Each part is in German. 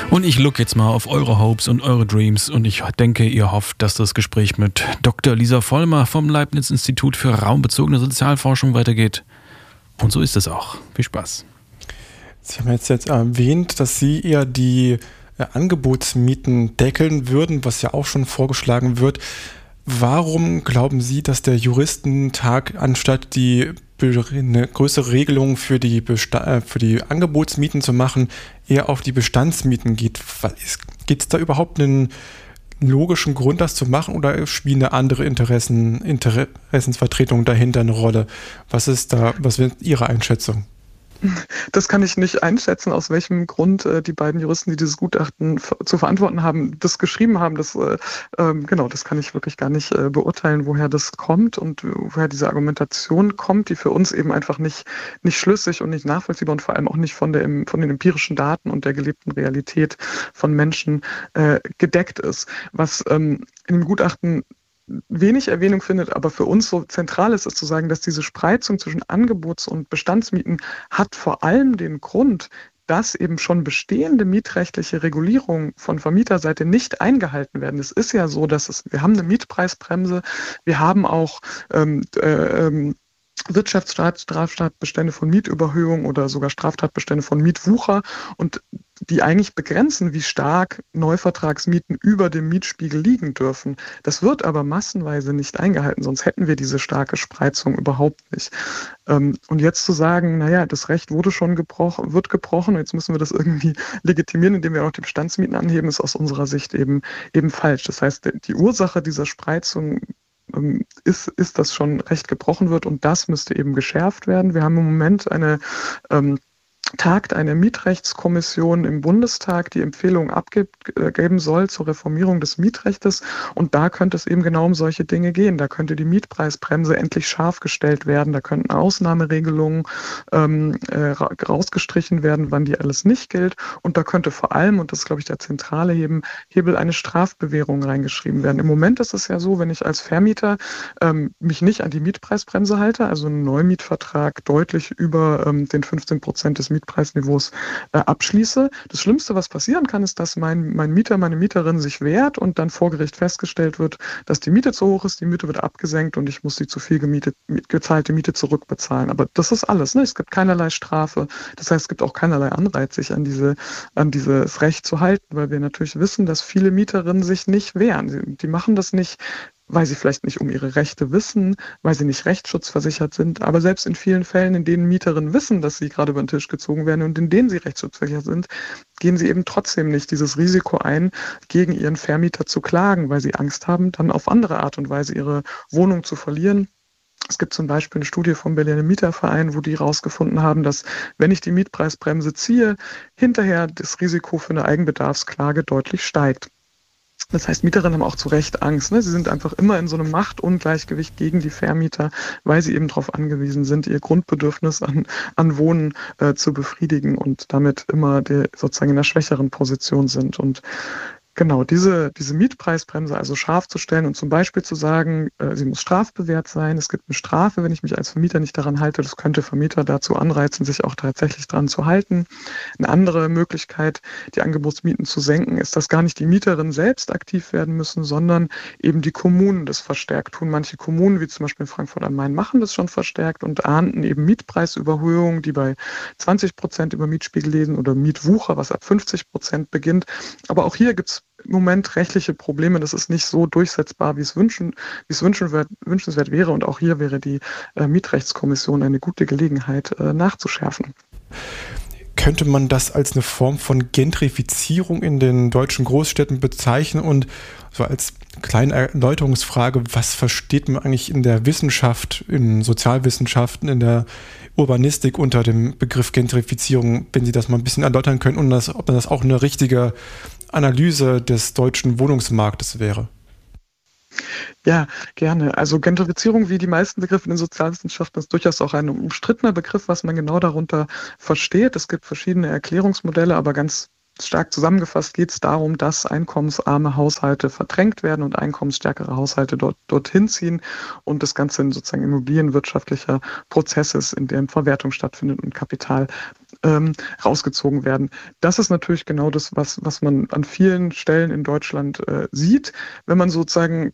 Und ich look jetzt mal auf eure Hopes und eure Dreams und ich denke, ihr hofft, dass das Gespräch mit Dr. Lisa Vollmer vom Leibniz-Institut für raumbezogene Sozialforschung weitergeht. Und so ist es auch. Viel Spaß. Sie haben jetzt erwähnt, dass Sie eher die Angebotsmieten deckeln würden, was ja auch schon vorgeschlagen wird. Warum glauben Sie, dass der Juristentag anstatt eine größere Regelung für die Angebotsmieten zu machen, eher auf die Bestandsmieten geht? Gibt es da überhaupt einen logischen Grund, das zu machen, oder spielen da andere Interessensvertretungen dahinter eine Rolle? Was wäre Ihre Einschätzung? Das kann ich nicht einschätzen, aus welchem Grund die beiden Juristen, die dieses Gutachten zu verantworten haben, das geschrieben haben. Das kann ich wirklich gar nicht beurteilen, woher das kommt und woher diese Argumentation kommt, die für uns eben einfach nicht schlüssig und nicht nachvollziehbar und vor allem auch nicht von den empirischen Daten und der gelebten Realität von Menschen gedeckt ist. Was in dem Gutachten wenig Erwähnung findet, aber für uns so zentral ist, zu sagen, dass diese Spreizung zwischen Angebots- und Bestandsmieten hat vor allem den Grund, dass eben schon bestehende mietrechtliche Regulierungen von Vermieterseite nicht eingehalten werden. Es ist ja so, wir haben eine Mietpreisbremse, wir haben auch Straftatbestände von Mietüberhöhung oder sogar Straftatbestände von Mietwucher und die eigentlich begrenzen, wie stark Neuvertragsmieten über dem Mietspiegel liegen dürfen. Das wird aber massenweise nicht eingehalten, sonst hätten wir diese starke Spreizung überhaupt nicht. Und jetzt zu sagen, naja, das Recht wird gebrochen, jetzt müssen wir das irgendwie legitimieren, indem wir auch die Bestandsmieten anheben, ist aus unserer Sicht eben falsch. Das heißt, die Ursache dieser Spreizung ist, dass schon Recht gebrochen wird und das müsste eben geschärft werden. Wir haben im Moment tagt eine Mietrechtskommission im Bundestag, die Empfehlungen abgeben soll zur Reformierung des Mietrechtes. Und da könnte es eben genau um solche Dinge gehen. Da könnte die Mietpreisbremse endlich scharf gestellt werden. Da könnten Ausnahmeregelungen rausgestrichen werden, wann die alles nicht gilt. Und da könnte vor allem, und das ist, glaube ich, der zentrale Hebel, eine Strafbewährung reingeschrieben werden. Im Moment ist es ja so, wenn ich als Vermieter mich nicht an die Mietpreisbremse halte, also einen Neumietvertrag deutlich über den 15% des Mietpreisniveaus abschließe. Das Schlimmste, was passieren kann, ist, dass mein Mieter, meine Mieterin sich wehrt und dann vor Gericht festgestellt wird, dass die Miete zu hoch ist, die Miete wird abgesenkt und ich muss die zu viel gezahlte Miete zurückbezahlen. Aber das ist alles. Ne? Es gibt keinerlei Strafe. Das heißt, es gibt auch keinerlei Anreiz, sich an dieses Recht zu halten, weil wir natürlich wissen, dass viele Mieterinnen sich nicht wehren. Die machen das nicht, weil sie vielleicht nicht um ihre Rechte wissen, weil sie nicht rechtsschutzversichert sind. Aber selbst in vielen Fällen, in denen Mieterinnen wissen, dass sie gerade über den Tisch gezogen werden und in denen sie rechtsschutzversichert sind, gehen sie eben trotzdem nicht dieses Risiko ein, gegen ihren Vermieter zu klagen, weil sie Angst haben, dann auf andere Art und Weise ihre Wohnung zu verlieren. Es gibt zum Beispiel eine Studie vom Berliner Mieterverein, wo die herausgefunden haben, dass, wenn ich die Mietpreisbremse ziehe, hinterher das Risiko für eine Eigenbedarfsklage deutlich steigt. Das heißt, Mieterinnen haben auch zu Recht Angst. Ne? Sie sind einfach immer in so einem Machtungleichgewicht gegen die Vermieter, weil sie eben darauf angewiesen sind, ihr Grundbedürfnis an Wohnen zu befriedigen und damit immer sozusagen in einer schwächeren Position sind. Und genau, diese Mietpreisbremse also scharf zu stellen und zum Beispiel zu sagen, sie muss strafbewehrt sein, es gibt eine Strafe, wenn ich mich als Vermieter nicht daran halte, das könnte Vermieter dazu anreizen, sich auch tatsächlich daran zu halten. Eine andere Möglichkeit, die Angebotsmieten zu senken, ist, dass gar nicht die Mieterinnen selbst aktiv werden müssen, sondern eben die Kommunen das verstärkt tun. Manche Kommunen, wie zum Beispiel in Frankfurt am Main, machen das schon verstärkt und ahnden eben Mietpreisüberhöhungen, die bei 20% über Mietspiegel liegen oder Mietwucher, was ab 50% beginnt. Aber auch hier gibt es im Moment rechtliche Probleme. Das ist nicht so durchsetzbar, wie es wünschenswert wäre. Und auch hier wäre die Mietrechtskommission eine gute Gelegenheit, nachzuschärfen. Könnte man das als eine Form von Gentrifizierung in den deutschen Großstädten bezeichnen? Und so als kleine Erläuterungsfrage, was versteht man eigentlich in der Wissenschaft, in Sozialwissenschaften, in der Urbanistik unter dem Begriff Gentrifizierung, wenn Sie das mal ein bisschen erläutern können und ob das auch eine richtige Analyse des deutschen Wohnungsmarktes wäre? Ja, gerne. Also Gentrifizierung, wie die meisten Begriffe in den Sozialwissenschaften, ist durchaus auch ein umstrittener Begriff, was man genau darunter versteht. Es gibt verschiedene Erklärungsmodelle, aber ganz stark zusammengefasst geht es darum, dass einkommensarme Haushalte verdrängt werden und einkommensstärkere Haushalte dorthin ziehen und das Ganze ein sozusagen immobilienwirtschaftlicher Prozess ist, in dem Verwertung stattfindet und Kapital rausgezogen werden. Das ist natürlich genau das, was man an vielen Stellen in Deutschland sieht. Wenn man sozusagen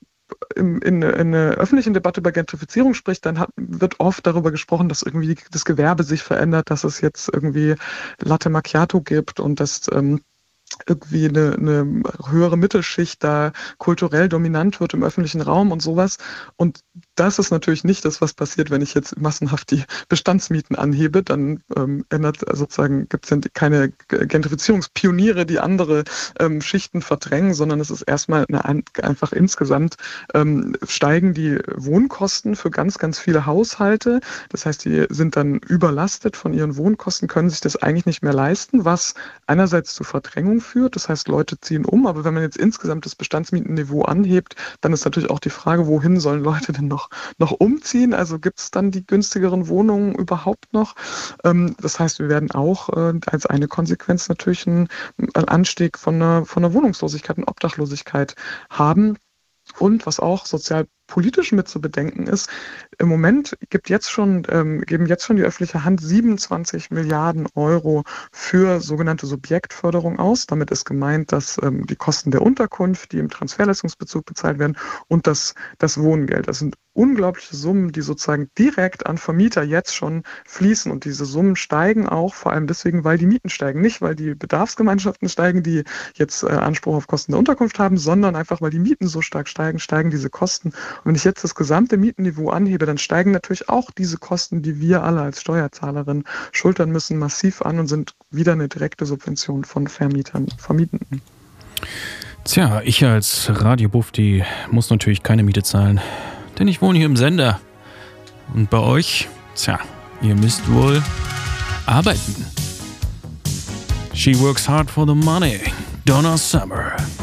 in einer öffentlichen Debatte über Gentrifizierung spricht, dann wird oft darüber gesprochen, dass irgendwie das Gewerbe sich verändert, dass es jetzt irgendwie Latte Macchiato gibt und dass irgendwie eine höhere Mittelschicht da kulturell dominant wird im öffentlichen Raum und sowas. Und das ist natürlich nicht das, was passiert, wenn ich jetzt massenhaft die Bestandsmieten anhebe. Dann gibt es keine Gentrifizierungspioniere, die andere Schichten verdrängen, sondern es ist erstmal einfach insgesamt steigen die Wohnkosten für ganz, ganz viele Haushalte. Das heißt, die sind dann überlastet von ihren Wohnkosten, können sich das eigentlich nicht mehr leisten, was einerseits zu Verdrängung führt. Das heißt, Leute ziehen um, aber wenn man jetzt insgesamt das Bestandsmietenniveau anhebt, dann ist natürlich auch die Frage, wohin sollen Leute denn noch umziehen? Also gibt es dann die günstigeren Wohnungen überhaupt noch? Das heißt, wir werden auch als eine Konsequenz natürlich einen Anstieg von einer Wohnungslosigkeit und Obdachlosigkeit haben. Und was auch sozialpolitisch mit zu bedenken ist, im Moment geben jetzt schon die öffentliche Hand 27 Milliarden Euro für sogenannte Subjektförderung aus. Damit ist gemeint, dass die Kosten der Unterkunft, die im Transferleistungsbezug bezahlt werden, und das Wohngeld. Das sind unglaubliche Summen, die sozusagen direkt an Vermieter jetzt schon fließen. Und diese Summen steigen auch vor allem deswegen, weil die Mieten steigen. Nicht, weil die Bedarfsgemeinschaften steigen, die jetzt Anspruch auf Kosten der Unterkunft haben, sondern einfach, weil die Mieten so stark steigen diese Kosten. Und wenn ich jetzt das gesamte Mietenniveau anhebe, dann steigen natürlich auch diese Kosten, die wir alle als Steuerzahlerinnen schultern müssen, massiv an und sind wieder eine direkte Subvention von Vermietenden. Tja, ich als Radiobufti muss natürlich keine Miete zahlen, denn ich wohne hier im Sender. Und bei euch, ihr müsst wohl arbeiten. She works hard for the money. Donna Summer.